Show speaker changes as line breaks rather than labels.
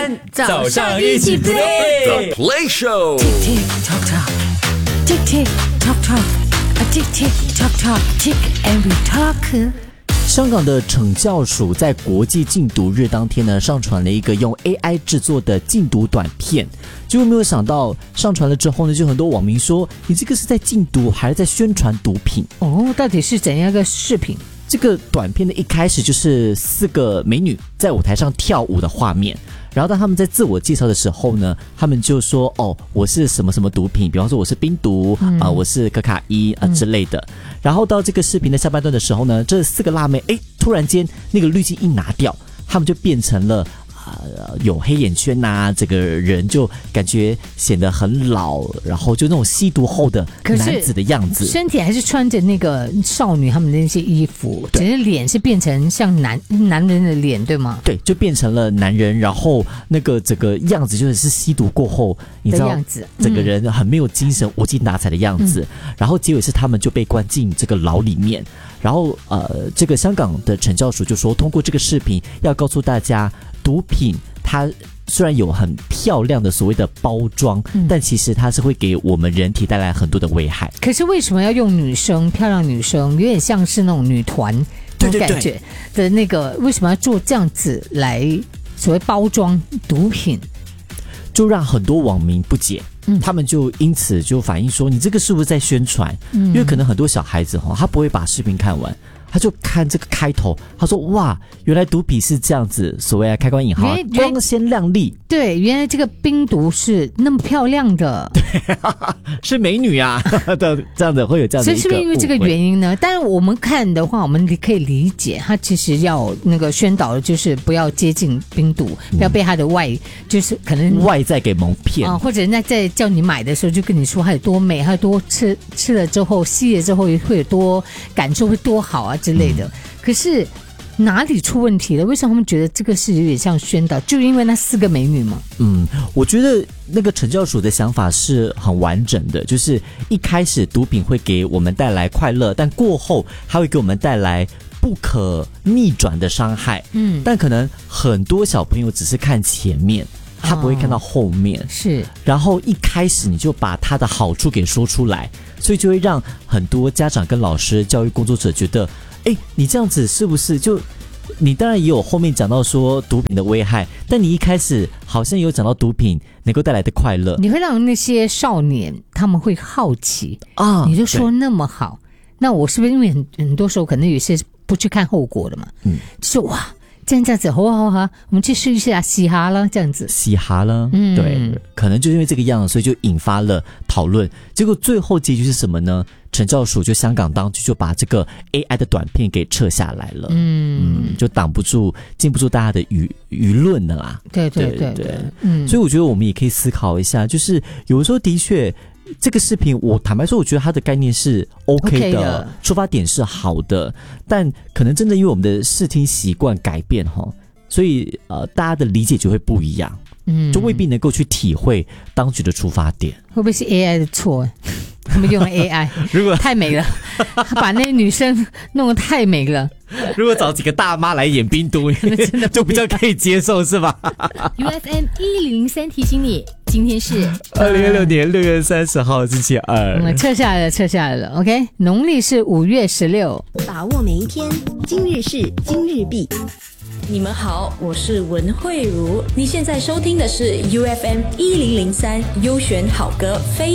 早上一起 play
The Play Show。
Tick tick tock tock, tick tick tock tock, a tick tick tock tock, tick and we talk。
香港的惩教署在国际禁毒日当天呢，上传了一个用 AI 制作的禁毒短片。结果没有想到，上传了之后呢，就很多网民说，你这个是在禁毒，还是在宣传毒品？
哦，到底是怎样一个视频？
这个短片的一开始就是4个美女在舞台上跳舞的画面。然后当他们在自我介绍的时候呢，他们就说哦，我是什么什么毒品，比方说我是冰毒我是可卡因之类的。然后到这个视频的下半段的时候呢，这4个辣妹突然间那个滤镜一拿掉，他们就变成了有黑眼圈这个人就感觉显得很老，然后就那种吸毒后的男子的样子，
身体还是穿着那个少女他们的那些衣服，只是脸是变成像男人的脸，对吗？
对，就变成了男人，然后那个整个样子就是吸毒过后，你知道整个人很没有精神、无精打采的样子。然后结尾是他们就被关进这个牢里面。然后这个香港的惩教署就说，通过这个视频要告诉大家，毒品它虽然有很漂亮的所谓的包装，但其实它是会给我们人体带来很多的危害。
可是为什么要用漂亮女生，有点像是那种女团那种感觉的那个，为什么要做这样子来所谓包装毒品？
就让很多网民不解。他们就因此就反映说，你这个是不是在宣传？因为可能很多小孩子他不会把视频看完，他就看这个开头，他说哇，原来毒品是这样子，所谓开关引号光鲜亮丽。
对，原来这个冰毒是那么漂亮的，
对，是美女啊的这样的，会有这样的一个误会。所以是不是因为
这个原因呢？但是我们看的话，我们可以理解，他其实要那个宣导的就是不要接近冰毒，不要被他的就是可能
外在给蒙骗
或者人家在叫你买的时候就跟你说它有多美，它有多吃了之后吸了之后会有多感受会多好之类的。可是哪里出问题了？为什么他们觉得这个是有点像宣导？就因为那4个美女吗？
我觉得那个惩教署的想法是很完整的，就是一开始毒品会给我们带来快乐，但过后它会给我们带来不可逆转的伤害。但可能很多小朋友只是看前面，他不会看到后面，
是。然
后一开始你就把它的好处给说出来，所以就会让很多家长跟老师、教育工作者觉得，你这样子是不是就你当然也有后面讲到说毒品的危害，但你一开始好像有讲到毒品能够带来的快乐，
你会让那些少年他们会好奇你就说那么好，那我是不是因为很多时候可能有些不去看后果的嘛？就说哇。这样子，好，我们去试一下嘻哈了，这样子
嘻哈了，对，可能就因为这个样子，所以就引发了讨论。结果最后结局是什么呢？惩教署就香港当局就把这个 AI 的短片给撤下来了，就禁不住大家的舆论的啦。
对，
所以我觉得我们也可以思考一下，就是有的时候的确。这个视频我坦白说我觉得它的概念是 OK 的，出发点是好的，但可能真的因为我们的视听习惯改变所以大家的理解就会不一样，就未必能够去体会当局的出发点。
会不会是 AI 的错？他们用了 AI
如果
太美了，他把那些女生弄得太美了。
如果找几个大妈来演冰毒就比较可以接受是吧？
UFM 1003提醒你，今天是
2026年6月30号星期二。
撤下来了 OK， 农历是5月16。
把握每一天，今日事今日毕。你们好，我是文慧茹，你现在收听的是 UFM 1003优选好歌非